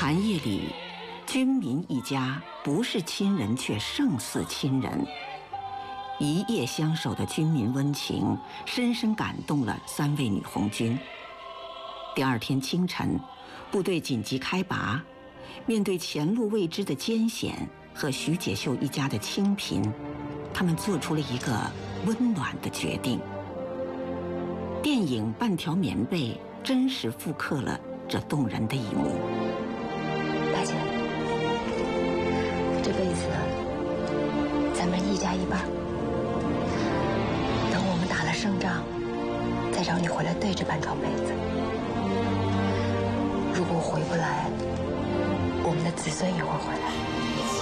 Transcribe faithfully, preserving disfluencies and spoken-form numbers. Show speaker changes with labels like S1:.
S1: 寒夜里，军民一家不是亲人，却胜似亲人。一夜相守的军民温情，深深感动了三位女红军。第二天清晨，部队紧急开拔，面对前路未知的艰险和徐解秀一家的清贫，他们做出了一个温暖的决定。电影《半条棉被》真实复刻了这动人的一幕。
S2: 大姐，这辈子咱们一家一半。等我们打了胜仗，再找你回来对这半床被子。如果回不来，我们的子孙也会回来。